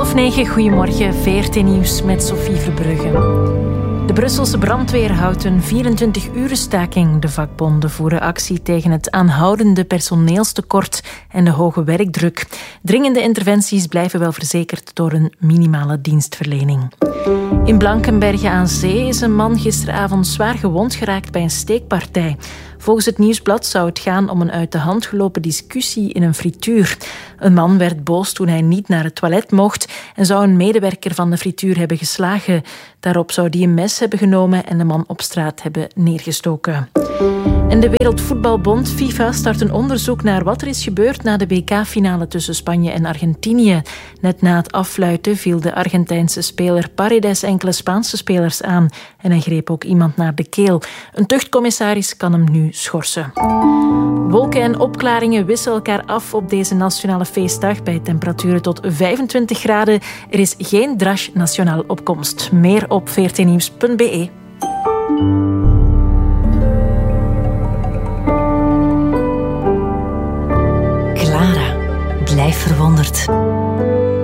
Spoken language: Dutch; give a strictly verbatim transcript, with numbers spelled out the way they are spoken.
Half negen, goedemorgen, V R T Nieuws met Sophie Verbrugge. De Brusselse brandweer houdt een vierentwintig-uren staking. De vakbonden voeren actie tegen het aanhoudende personeelstekort en de hoge werkdruk. Dringende interventies blijven wel verzekerd door een minimale dienstverlening. In Blankenberge aan Zee is een man gisteravond zwaar gewond geraakt bij een steekpartij. Volgens het Nieuwsblad zou het gaan om een uit de hand gelopen discussie in een frituur. Een man werd boos toen hij niet naar het toilet mocht en zou een medewerker van de frituur hebben geslagen. Daarop zou die een mes hebben genomen en de man op straat hebben neergestoken. En de Wereldvoetbalbond FIFA start een onderzoek naar wat er is gebeurd na de W K-finale tussen Spanje en Argentinië. Net na het afluiten viel de Argentijnse speler Paredes enkele Spaanse spelers aan en hij greep ook iemand naar de keel. Een tuchtcommissaris kan hem nu schorsen. Wolken en opklaringen wisselen elkaar af op deze nationale feestdag bij temperaturen tot vijfentwintig graden. Er is geen drash nationaal op komst. Meer op v r t nieuws punt b e. Clara, blijf verwonderd.